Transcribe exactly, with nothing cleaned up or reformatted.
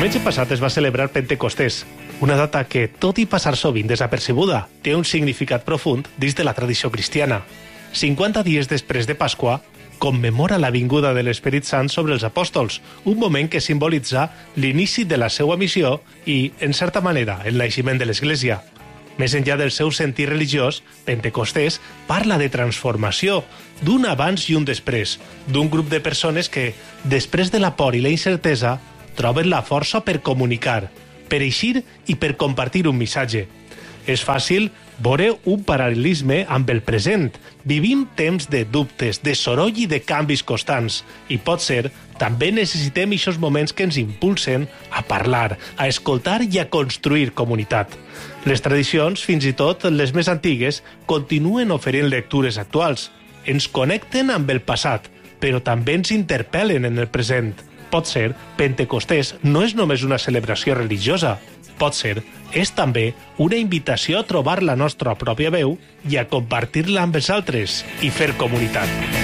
Diumenge passat es va celebrar Pentecostés, una data que, tot i passar sovint desapercebuda, té un significat profund dins de la tradició cristiana. cinquanta dies després de Pasqua, commemora la vinguda de l'Esperit Sant sobre els apòstols, un moment que simbolitza l'inici de la seva missió i, en certa manera, el naixement de l'Església. Més enllà del seu sentit religiós, Pentecostés parla de transformació, d'un abans i un després, d'un grup de persones que, després de la por i la incertesa, troben la força per comunicar, per eixir i per compartir un missatge. És fàcil veure un paral·lelisme amb el present. Vivim temps de dubtes, de soroll i de canvis constants. I pot ser, també necessitem aquests moments que ens impulsen a parlar, a escoltar i a construir comunitat. Les tradicions, fins i tot les més antigues, continuen oferint lectures actuals. Ens connecten amb el passat, però també ens interpel·len en el present. Pot ser, Pentecostés no és només una celebració religiosa. Pot ser, és també una invitació a trobar la nostra pròpia veu i a compartir-la amb els altres i fer comunitat.